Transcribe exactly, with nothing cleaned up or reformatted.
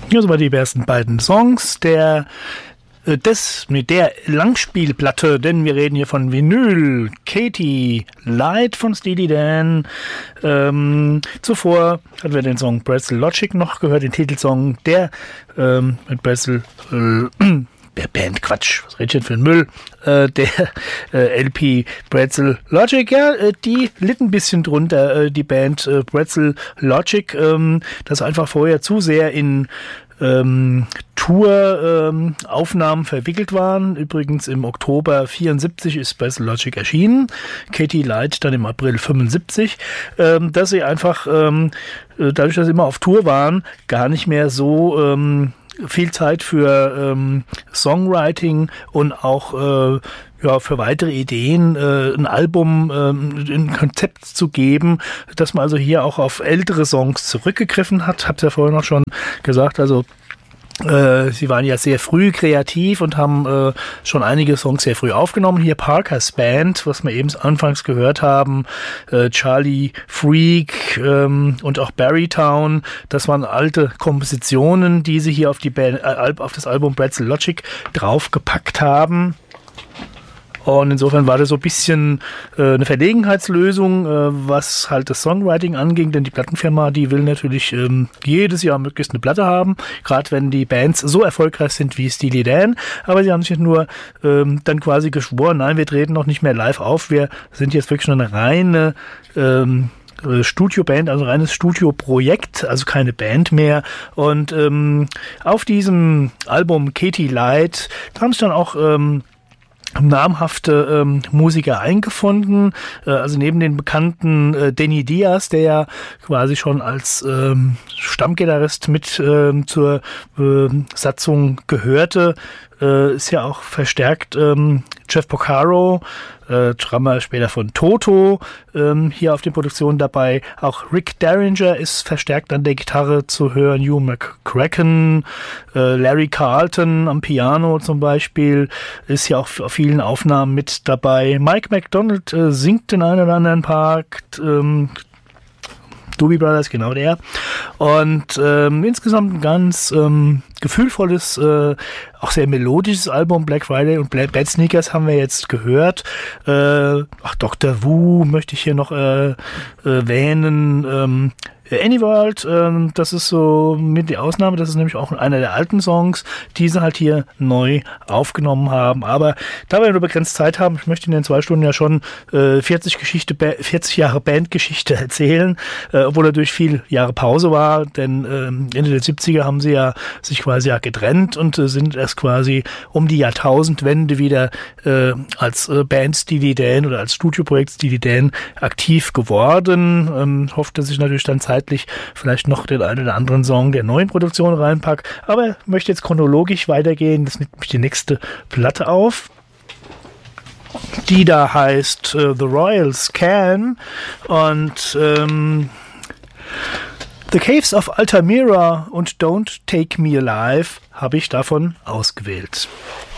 Ja, so waren die ersten beiden Songs der des mit der Langspielplatte, denn wir reden hier von Vinyl, Katie Light von Steely Dan. Ähm, zuvor hatten wir den Song Pretzel Logic noch gehört, den Titelsong der ähm, mit Pretzel äh, der Band, Quatsch, was redet denn für ein Müll, äh, der äh, L P Pretzel Logic, ja, äh, die litt ein bisschen drunter, äh, die Band äh, Pretzel Logic, ähm, das einfach vorher zu sehr in ähm, Tour-Aufnahmen ähm, verwickelt waren. Übrigens im Oktober vierundsiebzig ist Pretzel Logic erschienen, Katie Light dann im April fünfundsiebzig, ähm, dass sie einfach, ähm, dadurch, dass sie immer auf Tour waren, gar nicht mehr so ähm, viel Zeit für ähm, Songwriting und auch äh, ja, für weitere Ideen, äh, ein Album, äh, ein Konzept zu geben, dass man also hier auch auf ältere Songs zurückgegriffen hat. Hab's ja vorhin noch schon gesagt, also Äh, sie waren ja sehr früh kreativ und haben äh, schon einige Songs sehr früh aufgenommen. Hier Parker's Band, was wir eben anfangs gehört haben, äh, Charlie Freak ähm, und auch Barrytown, das waren alte Kompositionen, die sie hier auf, die Band, äh, auf das Album Pretzel Logic draufgepackt haben. Und insofern war das so ein bisschen äh, eine Verlegenheitslösung, äh, was halt das Songwriting anging, denn die Plattenfirma, die will natürlich ähm, jedes Jahr möglichst eine Platte haben, gerade wenn die Bands so erfolgreich sind wie Steely Dan, aber sie haben sich nur ähm, dann quasi geschworen, nein, wir treten noch nicht mehr live auf, wir sind jetzt wirklich nur eine reine ähm, Studioband, also reines Studioprojekt, also keine Band mehr. Und ähm, auf diesem Album Katie Light haben sich dann auch ähm, namhafte ähm, Musiker eingefunden, äh, also neben den bekannten äh, Danny Diaz, der ja quasi schon als ähm, Stammgitarrist mit ähm, zur äh, Satzung gehörte, äh, ist ja auch verstärkt ähm, Jeff Porcaro, äh, Drummer später von Toto, ähm, hier auf den Produktionen dabei. Auch Rick Derringer ist verstärkt an der Gitarre zu hören, Hugh McCracken, äh, Larry Carlton am Piano zum Beispiel, ist hier auch auf vielen Aufnahmen mit dabei. Mike McDonald äh, singt den einen oder anderen Part, ähm, Doobie Brothers, genau der. Und ähm, insgesamt ein ganz ähm, gefühlvolles, äh, auch sehr melodisches Album. Black Friday und Bad Sneakers haben wir jetzt gehört. Äh, ach, Doktor Wu möchte ich hier noch äh, erwähnen. Ähm, Any World, ähm, das ist so mit die Ausnahme, das ist nämlich auch einer der alten Songs, die sie halt hier neu aufgenommen haben. Aber da wir nur begrenzt Zeit haben, ich möchte in den zwei Stunden ja schon äh, vierzig Geschichte, vierzig Jahre Bandgeschichte erzählen, äh, obwohl natürlich viel Jahre Pause war, denn äh, Ende der siebziger haben sie ja sich quasi ja getrennt und äh, sind erst quasi um die Jahrtausendwende wieder äh, als äh, Band Steely Dan oder als Studioprojekt Steely Dan aktiv geworden. Ähm, hofft, dass ich natürlich dann Zeit vielleicht noch den einen oder anderen Song der neuen Produktion reinpack, aber ich möchte jetzt chronologisch weitergehen. Das nimmt mich die nächste Platte auf, die da heißt uh, The Royals Can und ähm, The Caves of Altamira und Don't Take Me Alive habe ich davon ausgewählt.